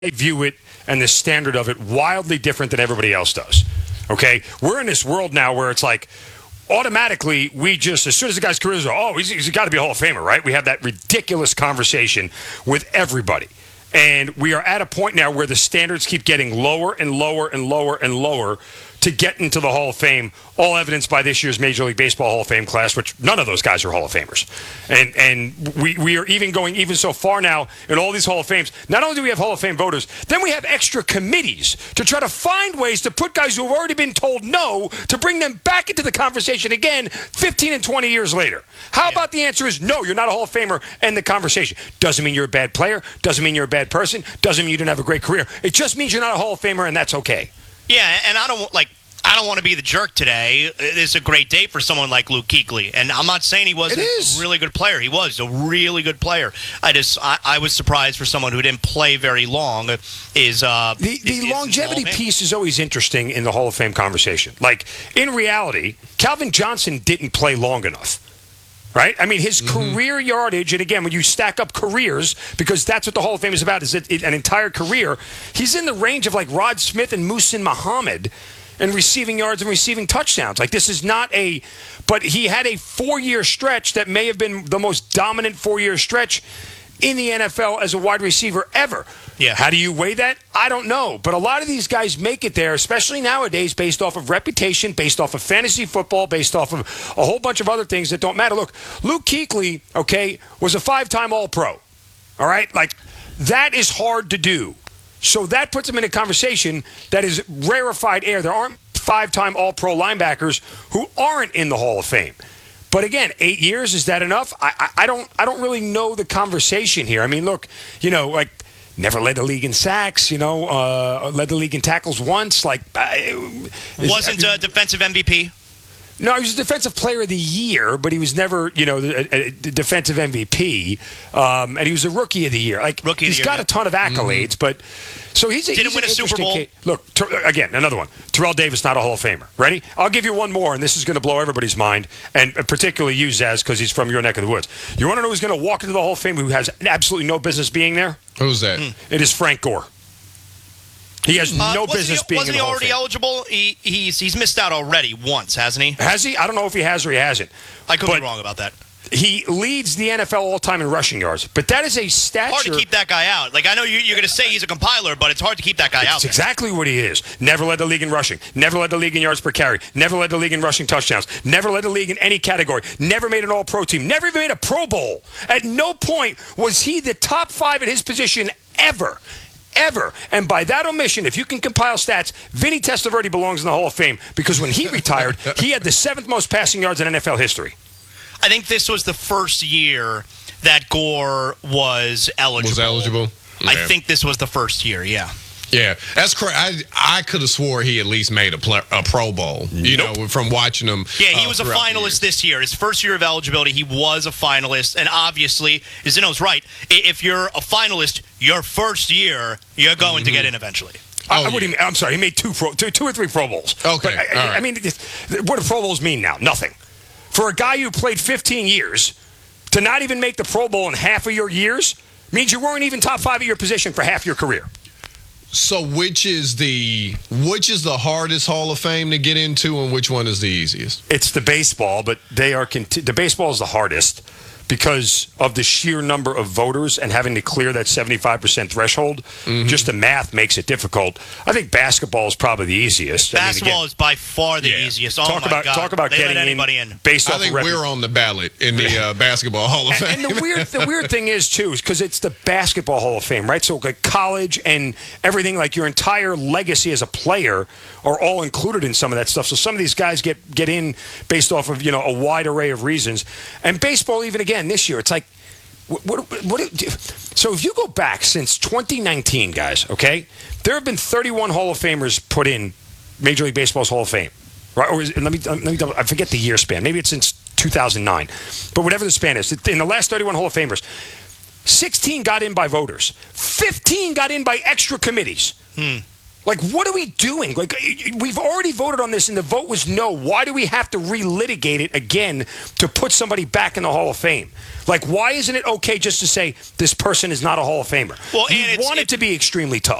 view it and the standard of it wildly different than everybody else does. Okay? We're in this world now where it's like automatically we just, as soon as the guy's career is, he's got to be a Hall of Famer, right? We have that ridiculous conversation with everybody. And we are at a point now where the standards keep getting lower and lower and lower and lower to get into the Hall of Fame, all evidenced by this year's Major League Baseball Hall of Fame class, which none of those guys are Hall of Famers. And we are even going even so far now in all these Hall of Fames. Not only do we have Hall of Fame voters, then we have extra committees to try to find ways to put guys who have already been told no to bring them back into the conversation again 15 and 20 years later. How about the answer is no, you're not a Hall of Famer, end the conversation. Doesn't mean you're a bad player, doesn't mean you're a bad person, doesn't mean you didn't have a great career. It just means you're not a Hall of Famer, and that's okay. Yeah, and I don't want to be the jerk today. It's a great day for someone like Luke Kuechly, and I'm not saying he wasn't a really good player. He was a really good player. I was surprised for someone who didn't play very long. The longevity piece is always interesting in the Hall of Fame conversation. Like, in reality, Calvin Johnson didn't play long enough. Right? I mean, his career yardage, and again, when you stack up careers, because that's what the Hall of Fame is about, is an entire career, he's in the range of like Rod Smith and Muhsin Muhammad and receiving yards and receiving touchdowns. Like, this is not but he had a 4-year stretch that may have been the most dominant 4-year stretch in the NFL as a wide receiver ever. Yeah. How do you weigh that? I don't know. But a lot of these guys make it there, especially nowadays, based off of reputation, based off of fantasy football, based off of a whole bunch of other things that don't matter. Look, Luke Kuechly, was a 5-time All-Pro. All right? Like, that is hard to do. So that puts him in a conversation that is rarefied air. There aren't 5-time All-Pro linebackers who aren't in the Hall of Fame. But again, 8 years, is that enough? I don't really know the conversation here. I mean, look, never led the league in sacks, led the league in tackles once. Wasn't a defensive MVP? No, he was a defensive player of the year, but he was never, a defensive MVP. And he was a rookie of the year. He's got a ton of accolades, but so didn't win a Super Bowl. Look, again, another one. Terrell Davis, not a Hall of Famer. Ready? I'll give you one more, and this is going to blow everybody's mind, and particularly you, Zaz, because he's from your neck of the woods. You want to know who's going to walk into the Hall of Fame who has absolutely no business being there? Who's that? It is Frank Gore. He has no business being in the Hall of Fame. Wasn't he already eligible? He's missed out already once, hasn't he? Has he? I don't know if he has or he hasn't. I could be wrong about that. He leads the NFL all-time in rushing yards, but that is a stature. Hard to keep that guy out. I know you're going to say he's a compiler, but it's hard to keep that guy out. That's exactly what he is. Never led the league in rushing. Never led the league in yards per carry. Never led the league in rushing touchdowns. Never led the league in any category. Never made an All-Pro team. Never even made a Pro Bowl. At no point was he the top 5 at his position ever. And by that omission, if you can compile stats, Vinny Testaverde belongs in the Hall of Fame because when he retired, he had the 7th most passing yards in NFL history. I think this was the first year that Gore was eligible. Yeah. I think this was the first year, yeah. Yeah, that's correct. I could have swore he at least made a Pro Bowl, from watching him. Yeah, he was a finalist this year. His first year of eligibility, he was a finalist. And obviously, Zeno's right. If you're a finalist, your first year, you're going to get in eventually. I'm sorry, he made 2 or 3 Pro Bowls. Okay. But, I mean, what do Pro Bowls mean now? Nothing. For a guy who played 15 years, to not even make the Pro Bowl in half of your years means you weren't even top 5 at your position for half your career. So which is the hardest Hall of Fame to get into, and which one is the easiest? It's the baseball, but the baseball is the hardest because of the sheer number of voters and having to clear that 75% threshold. Just the math makes it difficult. I think basketball is probably the easiest. Basketball is by far the easiest. Talk about getting anybody in. Based off I think we're on the ballot in the Basketball Hall of Fame. And the weird thing is, too, is because it's the Basketball Hall of Fame, right? So college and everything, like your entire legacy as a player are all included in some of that stuff. So some of these guys get in based off of, a wide array of reasons. And baseball, even again, this year, it's like, so if you go back since 2019, guys, okay, there have been 31 Hall of Famers put in Major League Baseball's Hall of Fame, right? Or let me I forget the year span. Maybe it's since 2009, but whatever the span is, in the last 31 Hall of Famers, 16 got in by voters, 15 got in by extra committees. Like, what are we doing? Like, we've already voted on this, and the vote was no. Why do we have to relitigate it again to put somebody back in the Hall of Fame? Like, why isn't it okay just to say this person is not a Hall of Famer? Well, you want it to be extremely tough.